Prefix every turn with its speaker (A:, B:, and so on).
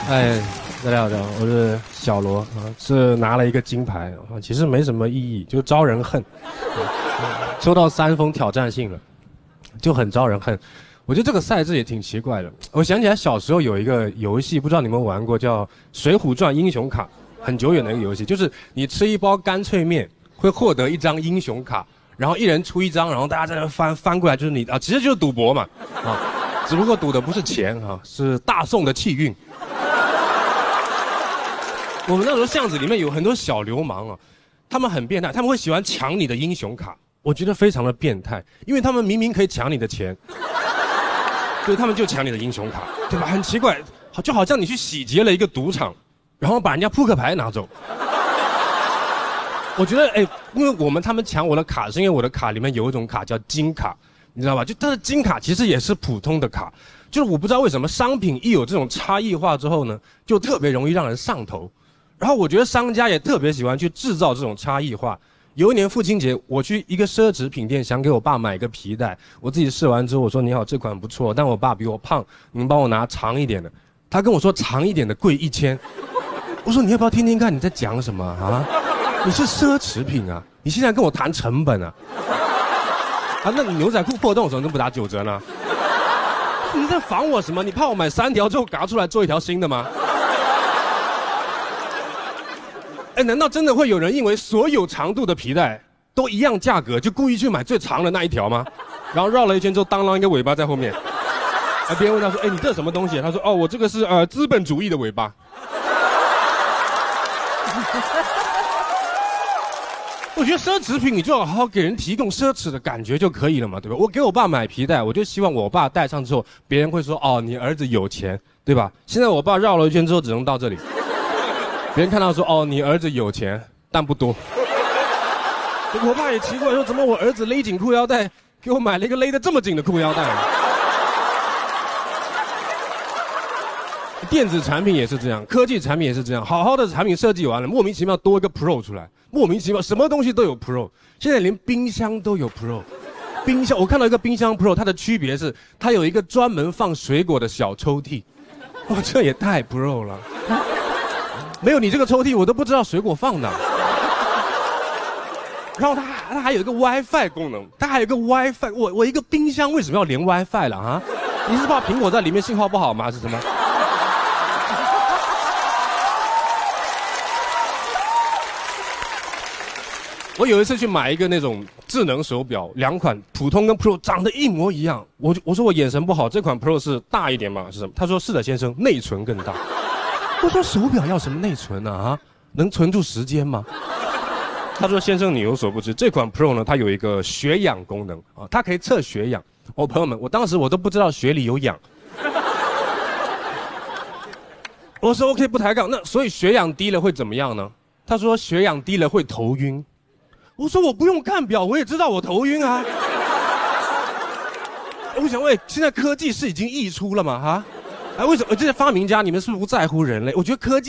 A: 哎，大家好，我是小罗啊，是拿了一个金牌啊，其实没什么意义，就招人恨。抽到3封挑战信了，就很招人恨。我觉得这个赛制也挺奇怪的。我想起来小时候有一个游戏，不知道你们玩过，叫《水浒传英雄卡》，很久远的一个游戏，就是你吃一包干脆面会获得一张英雄卡，然后一人出一张，然后大家在那翻过来，就是你啊，其实就是赌博嘛啊，只不过赌的不是钱啊，是大宋的气运。我们那时候巷子里面有很多小流氓啊，他们很变态，他们会喜欢抢你的英雄卡，我觉得非常的变态，因为他们明明可以抢你的钱，所以他们就抢你的英雄卡，对吧？很奇怪，就好像你去洗劫了一个赌场，然后把人家扑克牌拿走。我觉得，因为他们抢我的卡，是因为我的卡里面有一种卡叫金卡，你知道吧？就它的金卡其实也是普通的卡，就是我不知道为什么商品一有这种差异化之后呢，就特别容易让人上头。然后我觉得商家也特别喜欢去制造这种差异化。有一年父亲节，我去一个奢侈品店，想给我爸买个皮带，我自己试完之后，我说你好，这款不错，但我爸比我胖，你们帮我拿长一点的。他跟我说长一点的贵1000，我说你要不要听听看你在讲什么啊？你是奢侈品啊，你现在跟我谈成本啊？啊，那你牛仔裤破洞的时候能不打9折呢？你在防我什么？你怕我买3条之后嘎出来做一条新的吗？难道真的会有人因为所有长度的皮带都一样价格，就故意去买最长的那一条吗？然后绕了一圈之后，当啷一个尾巴在后面。别人问他说：“你这什么东西？”他说：“哦，我这个是资本主义的尾巴。”我觉得奢侈品你就要好好给人提供奢侈的感觉就可以了嘛，对吧？我给我爸买皮带，我就希望我爸戴上之后，别人会说：“哦，你儿子有钱，对吧？”现在我爸绕了一圈之后，只能到这里。别人看到说：“哦，你儿子有钱，但不多。”我爸也奇怪说：“怎么我儿子勒紧裤腰带，给我买了一个勒得这么紧的裤腰带？”电子产品也是这样，科技产品也是这样，好好的产品设计完了，莫名其妙多一个 Pro 出来，莫名其妙什么东西都有 Pro， 现在连冰箱都有 Pro。冰箱，我看到一个冰箱 Pro， 它的区别是它有一个专门放水果的小抽屉，哇，这也太 Pro 了。没有你这个抽屉，我都不知道水果放哪。然后它还有一个 WiFi 功能，它还有一个 WiFi， 我一个冰箱为什么要连 WiFi 了啊？你是怕苹果在里面信号不好吗？是什么？我有一次去买一个那种智能手表，2款普通跟 Pro 长得一模一样。我说我眼神不好，这款 Pro 是大一点吗？是什么？他说是的，先生，内存更大。我说手表要什么内存啊？能存住时间吗？他说先生你有所不知，这款 Pro 呢，它有一个血氧功能啊，它可以测血氧。哦，朋友们，我当时我都不知道血里有氧。我说 OK 不抬杠，那所以血氧低了会怎么样呢？他说血氧低了会头晕。我说我不用看表，我也知道我头晕啊。我想问，现在科技是已经溢出了吗？哈？为什么这些发明家你们是不是不在乎人类？我觉得科技。